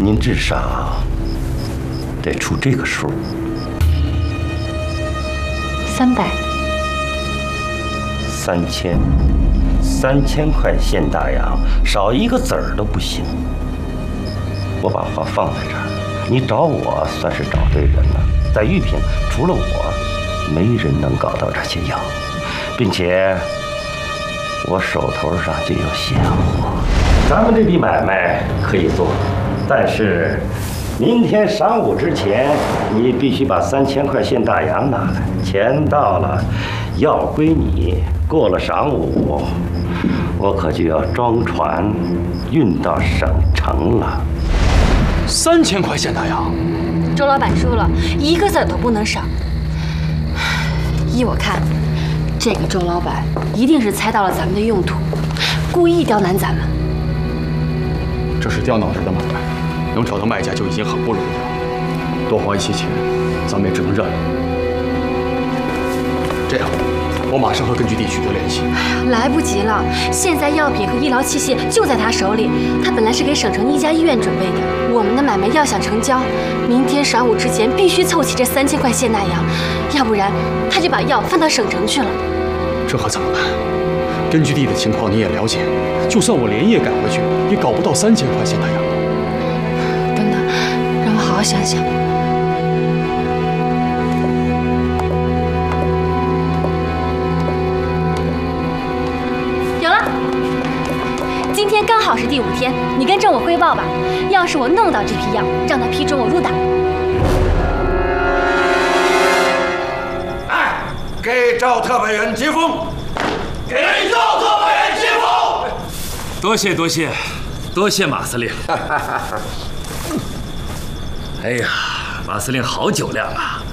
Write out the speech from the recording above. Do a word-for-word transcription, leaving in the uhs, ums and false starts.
您至少得出这个数。 三百。 三千。三千块现大洋，少一个子儿都不行。我把话放在这儿，你找我算是找对人了。在玉屏，除了我，没人能搞到这些药，并且我手头上就有现货。咱们这笔买卖可以做，但是明天晌午之前，你必须把三千块现大洋拿来。钱到了，药归你。过了晌午，我可就要装船运到省城了。 三千块现大洋， 周老板说了，一个子儿都不能少。依我看，这个周老板一定是猜到了咱们的用途，故意刁难咱们。 这是掉脑袋的买卖，能找到卖家就已经很不容易了，多花一些钱，咱们也只能认了。这样，我马上和根据地取得联系。 来不及了，现在药品和医疗器械就在他手里，他本来是给省城一家医院准备的。我们的买卖要想成交，明天晌午之前必须凑齐这三千块现大洋，要不然他就把药放到省城去了。 这可怎么办？根据地的情况你也了解，就算我连夜赶回去，也搞不到三千块现大洋。 等等，让我好好想想。今天刚好是第五天，你跟政委汇报吧。要是我弄到这批药，让他批准我入党。 哎，给赵特派员接风，给赵特派员接风。 多谢多谢，多谢马司令。哎呀，马司令好酒量啊！